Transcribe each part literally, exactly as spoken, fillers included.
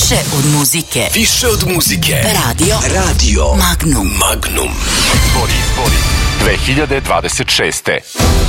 Više od muzike. Više od muzike. Radio. Radio. Magnum. Magnum. Izbori, izbori. dve hiljade dvadeset šeste.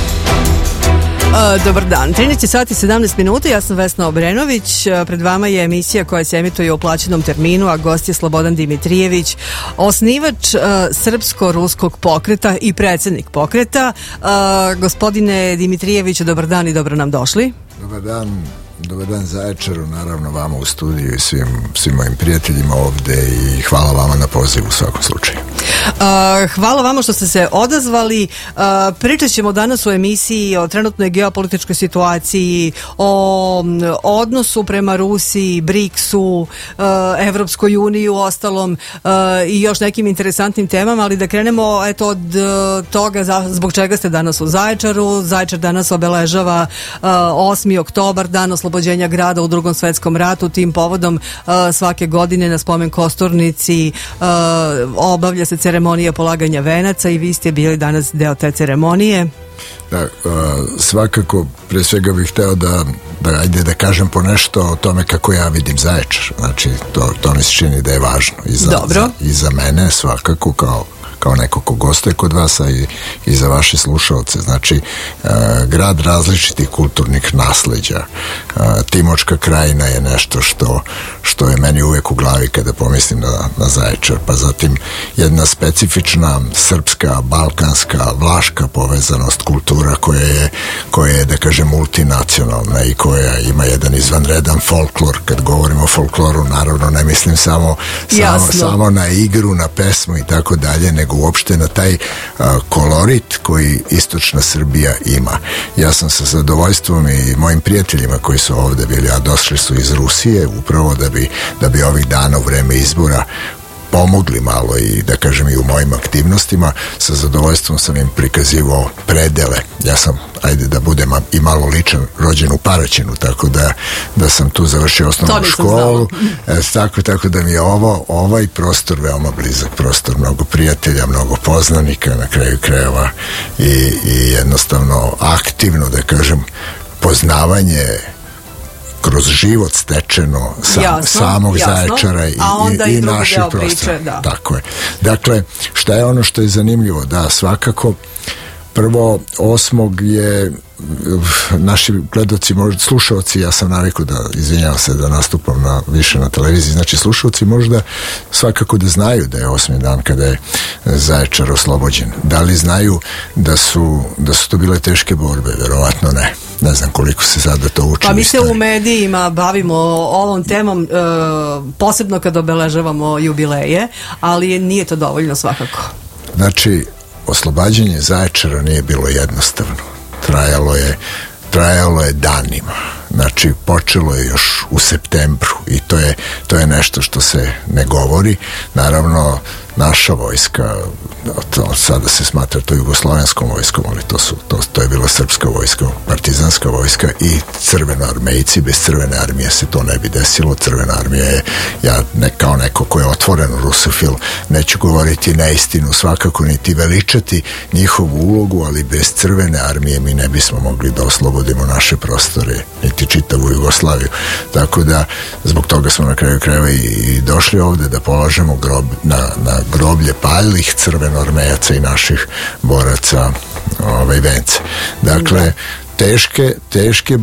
Uh, dobar dan, trinaest sati sedamnaest minuta, ja sam Vesna Obrenović, uh, pred vama je emisija koja se emituje u plaćenom terminu, a gost je Slobodan Dimitrijević, osnivač uh, srpsko-ruskog pokreta i predsjednik pokreta. Uh, gospodine Dimitrijeviću, dobar dan i dobro nam došli. Dobar dan. Dobar dan Zaječaru, naravno vama u studiju i svim, svim mojim prijateljima ovde i hvala vama na pozivu u svakom slučaju. Uh, hvala vama što ste se odazvali. Uh, pričat ćemo danas u emisiji o trenutnoj geopolitičkoj situaciji, o um, odnosu prema Rusiji, briksu, uh, Evropskoj uniji u ostalom uh, i još nekim interesantnim temama, ali da krenemo eto, od uh, toga za, zbog čega ste danas u Zaječaru. Zaječar danas obeležava uh, osmi oktobar, dan oslobođenja grada u Drugom svetskom ratu. Tim povodom uh, svake godine na spomen Kosturnici uh, obavlja se ceremonija polaganja venaca i vi ste bili danas deo te ceremonije. Da, uh, svakako pre svega bih hteo da, da ajde da kažem po nešto o tome kako ja vidim Zaječar. Znači to, to mi se čini da je važno i za, za, i za mene svakako kao kao neko ko gostuje kod vas, a i, i za vaše slušalce. Znači, e, grad različitih kulturnih nasleđa. E, Timočka krajina je nešto što, što je meni uvek u glavi kada pomislim na, na Zaječar. Pa zatim jedna specifična srpska, balkanska, vlaška povezanost kultura koja je, koja je da kažem, multinacionalna i koja ima jedan izvanredan folklor. Kad govorimo o folkloru, naravno ne mislim samo, samo, samo na igru, na pesmu i tako dalje, nego uopšte na taj a, kolorit koji istočna Srbija ima. Ja sam sa zadovoljstvom i mojim prijateljima koji su ovde bili, a došli su iz Rusije upravo da bi, da bi ovih dana u vreme izbora pomogli malo i da kažem i u mojim aktivnostima. Sa zadovoljstvom sam im prikazivao predele. Ja sam, ajde da budem i malo ličan, rođen u Paraćinu, tako da, da sam tu završio osnovnu školu. E, tako, tako da mi je ovo, ovaj prostor veoma blizak prostor, mnogo prijatelja, mnogo poznanika na kraju krajeva i, i jednostavno aktivno, da kažem, poznavanje kroz život stečeno sa, jasno, samog jasno. Zaječara i, i, i naših prostora. Da. Tako je. Dakle, šta je ono što je zanimljivo? Da, svakako, prvo, osmog je naši gledaoci, možda slušalci, ja sam navikao da, izvinjavam se da nastupam na, više na televiziji, znači slušalci možda svakako da znaju da je osmi dan kada je Zaječar oslobođen. Da li znaju da su, da su to bile teške borbe? Verovatno ne. Ne znam koliko se sada to uči. Pa mi se u medijima bavimo ovom temom, e, posebno kad obeležavamo jubileje, ali nije to dovoljno svakako. Znači, oslobađanje Zaječara nije bilo jednostavno. Trajalo je, trajalo je danima. Znači, počelo je još u septembru i to je, to je nešto što se ne govori. Naravno, naša vojska, to, sada se smatra to jugoslovenskom vojskom, ali to, su, to, to je bila srpska vojska, partizanska vojska i crvenoarmejci. Bez crvene armije se to ne bi desilo. Crvena armija je, ja ne, kao neko ko je otvoreno rusofil, neću govoriti neistinu, svakako niti veličati njihovu ulogu, ali bez crvene armije mi ne bismo mogli da oslobodimo naše prostore, niti čitavu Jugoslaviju. Tako da, zbog toga smo na kraju krajeva i, i došli ovde da polažemo grob, na, na groblje palih crvenoarmejaca i naših boraca ovaj, vence. Dakle, teške, teške